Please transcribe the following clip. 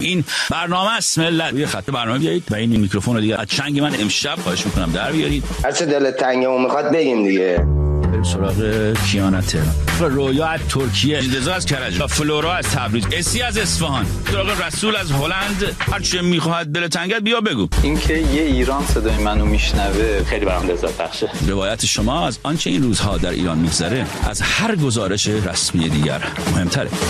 این برنامه است ملت. روی خط برنامه بیایید و این میکروفون رو دیگه از چنگ من امشب خواهش میکنم در بیارید. هر چه دلت تنگه و میخواد بگیم دیگه. بریم سراغ کیانا تهران، رویا از ترکیه، رضا از کرج، فلورا از تبریز، اسی از اصفهان، سراغ رسول از هلند. هر چه میخواد دل تنگت بیا بگو. اینکه یه ایران صدای منو میشنوه خیلی برام لذت بخشه. روایت شما از آنچه این روزها در ایران میگذره از هر گزارش رسمی دیگر مهمتره.